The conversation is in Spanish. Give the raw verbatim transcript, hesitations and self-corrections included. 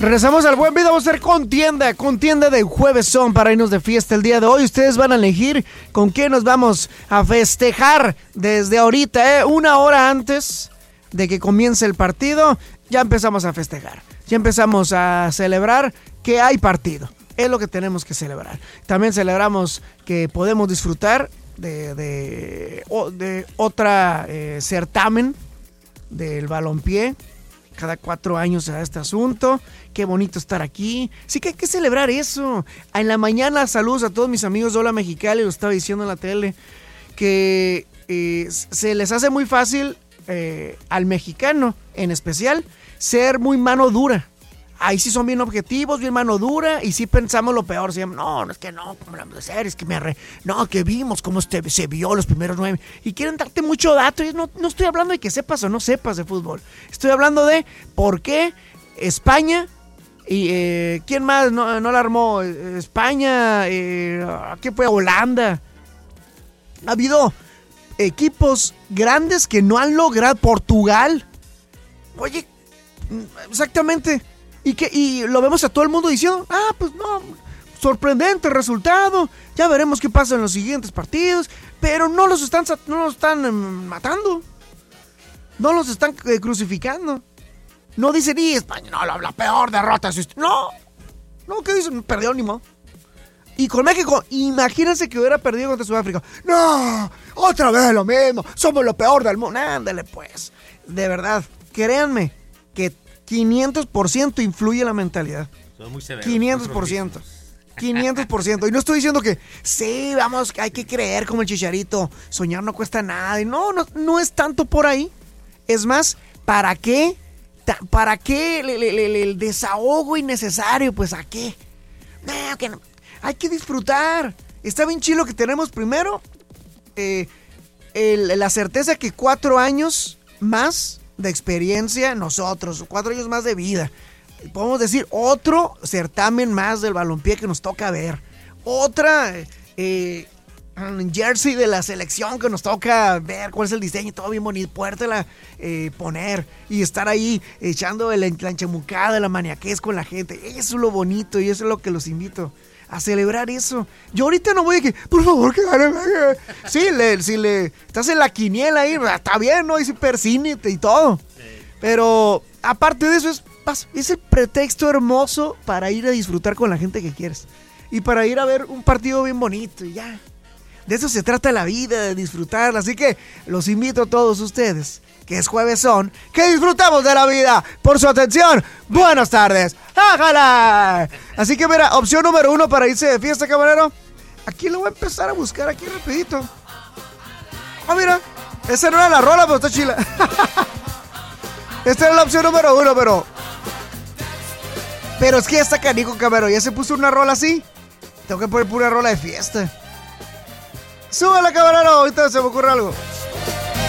Regresamos al Buen Vida, vamos a hacer contienda, contienda de Jueves Son para irnos de fiesta el día de hoy. Ustedes van a elegir con quién nos vamos a festejar desde ahorita, ¿eh? Una hora antes de que comience el partido, ya empezamos a festejar. Ya empezamos a celebrar que hay partido. Es lo que tenemos que celebrar. También celebramos que podemos disfrutar de, de, de otra eh, certamen del balompié. Cada cuatro años se da este asunto. Qué bonito estar aquí. Sí que hay que celebrar eso. En la mañana, saludos a todos mis amigos de Hola Mexicali. Lo estaba diciendo en la tele. Que eh, se les hace muy fácil eh, al mexicano, en especial, ser muy mano dura. Ahí sí son bien objetivos, bien mano dura, y sí pensamos lo peor. Sí, no, no es que no, ¿cómo vamos a hacer? Es que me arre... No, que vimos cómo este, se vio los primeros nueve. Y quieren darte mucho dato. Y no, no estoy hablando de que sepas o no sepas de fútbol. Estoy hablando de por qué España y eh, ¿quién más no, no la armó? España, eh, ¿qué fue? Holanda. Ha habido equipos grandes que no han logrado. Portugal. Oye, exactamente. Y, que, y lo vemos a todo el mundo diciendo, ah, pues no, sorprendente el resultado, ya veremos qué pasa en los siguientes partidos, pero no los están, no los están eh, matando, no los están eh, crucificando. No dicen, y España, no, la, la peor derrota, no, no, ¿qué dicen? Perdió ni modo. Y con México, imagínense que hubiera perdido contra Sudáfrica. No, otra vez lo mismo, somos lo peor del mundo. Ándale pues, de verdad, créanme que quinientos por ciento influye la mentalidad. Son muy severos. quinientos por ciento. quinientos por ciento. Y no estoy diciendo que, sí, vamos, hay que creer como el Chicharito. Soñar no cuesta nada. Y no, no, no es tanto por ahí. Es más, ¿para qué? ¿Para qué el, el, el, el desahogo innecesario? Pues, ¿a qué? No, que no. Hay que disfrutar. Está bien chido que tenemos primero eh, el, la certeza que cuatro años más de experiencia nosotros, cuatro años más de vida. Podemos decir otro certamen más del balompié que nos toca ver. Otra eh, jersey de la selección que nos toca ver cuál es el diseño, todo bien bonito, podértela eh, poner y estar ahí echando la enchamucada, la maniaquez con la gente. Eso es lo bonito y eso es lo que los invito a celebrar eso. Yo ahorita no voy a que, por favor, que gane. Sí, le, si le estás en la quiniela ahí, está bien, ¿no? Y persínete y todo. Sí. Pero aparte de eso, es, es el pretexto hermoso para ir a disfrutar con la gente que quieres. Y para ir a ver un partido bien bonito y ya. De eso se trata la vida, de disfrutarla. Así que los invito a todos ustedes, que es Jueves Son, que disfrutamos de la vida. Por su atención, buenas tardes. ¡Ájala! Así que mira, opción número uno para irse de fiesta, camarero. Aquí lo voy a empezar a buscar aquí rapidito. Ah, mira, esa no era la rola, pero está chila. Esta era la opción número uno, pero... Pero es que ya está canico, camarero. Ya se puso una rola así. Tengo que poner pura rola de fiesta. Súbela, camarero, ahorita se me ocurre algo.